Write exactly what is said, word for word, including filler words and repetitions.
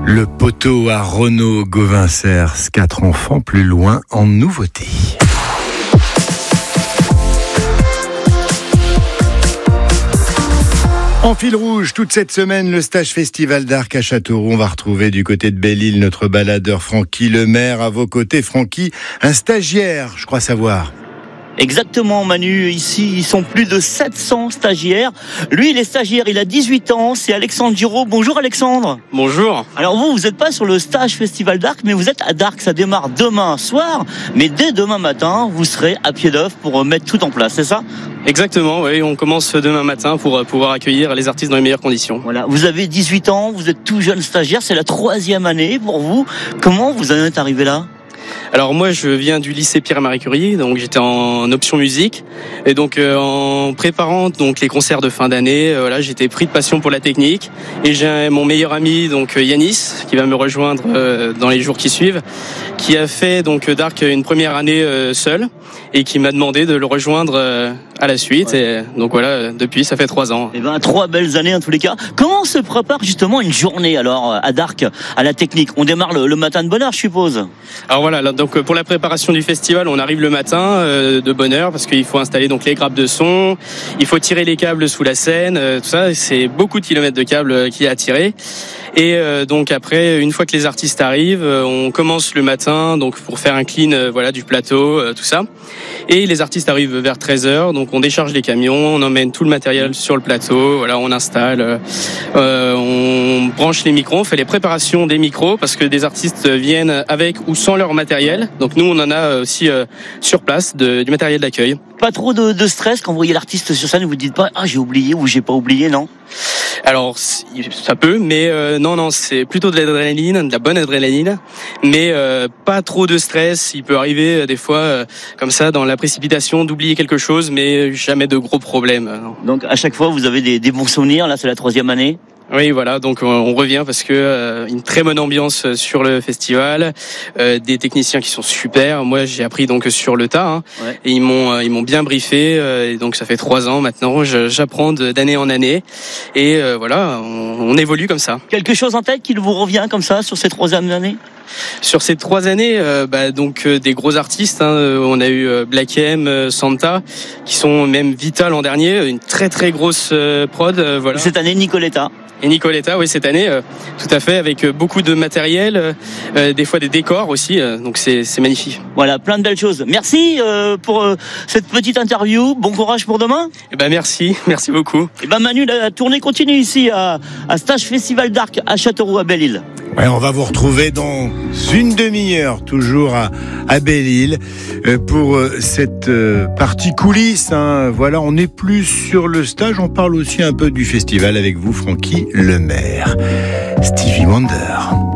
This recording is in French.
Le poteau à Renaud Gauvincers, quatre enfants plus loin en nouveauté. En fil rouge, toute cette semaine, le stage Festival d'Arc à Châteauroux. On va retrouver du côté de Belle-Île notre baladeur Francky Lemaire. À vos côtés, Francky, un stagiaire, je crois savoir. Exactement, Manu. Ici, ils sont plus de sept cents stagiaires. Lui, il est stagiaire, il a dix-huit ans. C'est Alexandre Giraud. Bonjour, Alexandre. Bonjour. Alors vous, vous n'êtes pas sur le stage Festival d'Arc, mais vous êtes à Darc. Ça démarre demain soir. Mais dès demain matin, vous serez à pied d'œuvre pour mettre tout en place, c'est ça ? Exactement, oui. On commence demain matin pour pouvoir accueillir les artistes dans les meilleures conditions. Voilà. Vous avez dix-huit ans, vous êtes tout jeune stagiaire. C'est la troisième année pour vous. Comment vous en êtes arrivé là ? Alors moi je viens du lycée Pierre-Marie Curie, donc j'étais en option musique et donc euh, en préparant donc les concerts de fin d'année, euh, voilà, j'étais pris de passion pour la technique et j'ai mon meilleur ami donc Yanis qui va me rejoindre euh, dans les jours qui suivent, qui a fait donc Darc une première année euh, seul et qui m'a demandé de le rejoindre euh, à la suite. Ouais. Et donc voilà, depuis ça fait trois ans. Et ben trois belles années en tous les cas. Comment se prépare justement une journée alors à Darc, à la technique ? On démarre le, le matin de bonne heure, je suppose. Alors voilà, donc pour la préparation du festival, on arrive le matin euh, de bonne heure parce qu'il faut installer donc les grappes de son, il faut tirer les câbles sous la scène, euh, tout ça, c'est beaucoup de kilomètres de câbles qu'il y a à tirer. Et euh, donc après, une fois que les artistes arrivent, euh, on commence le matin donc pour faire un clean euh, voilà du plateau, euh, tout ça. Et les artistes arrivent vers treize heures, donc on décharge les camions, on emmène tout le matériel sur le plateau, voilà, on installe, euh, on branche les micros, on fait les préparations des micros parce que des artistes viennent avec ou sans leur matériel. Donc nous on en a aussi euh, sur place de, du matériel d'accueil. Pas trop de, de stress quand vous voyez l'artiste sur scène, vous dites pas ah j'ai oublié ou j'ai pas oublié, non ? Alors ça peut, mais euh, non non c'est plutôt de l'adrénaline, de la bonne adrénaline, mais euh, pas trop de stress. Il peut arriver euh, des fois euh, comme ça dans la précipitation d'oublier quelque chose, mais jamais de gros problèmes. Non. Donc à chaque fois vous avez des, des bons souvenirs. Là c'est la troisième année. Oui, voilà, donc on revient parce que euh, une très bonne ambiance sur le festival, euh, des techniciens qui sont super. Moi, j'ai appris donc sur le tas, hein, ouais. Et ils m'ont ils m'ont bien briefé. Euh, et donc ça fait trois ans maintenant, je, j'apprends d'année en année, et euh, voilà, on, on évolue comme ça. Quelque chose en tête qui vous revient comme ça sur ces trois années ? Sur ces trois années, euh, bah, donc euh, des gros artistes. Hein, on a eu euh, Black M, euh, Santa, qui sont même Vita l'an dernier, une très très grosse euh, prod. Euh, voilà. Cette année, Nicoletta. Et Nicoletta, oui, cette année, euh, tout à fait, avec euh, beaucoup de matériel, euh, des fois des décors aussi, euh, donc c'est, c'est magnifique. Voilà, plein de belles choses. Merci euh, pour euh, cette petite interview. Bon courage pour demain. Eh ben merci, merci beaucoup. Et ben Manu, la tournée continue ici à, à Stage Festival d'Arc à Châteauroux à Belle-Île. Ouais, on va vous retrouver dans une demi-heure, toujours à, à Belle-Île, euh, pour euh, cette euh, partie coulisses. Hein. Voilà, on est plus sur le stage, on parle aussi un peu du festival avec vous, Francky Lemaire. Stevie Wonder.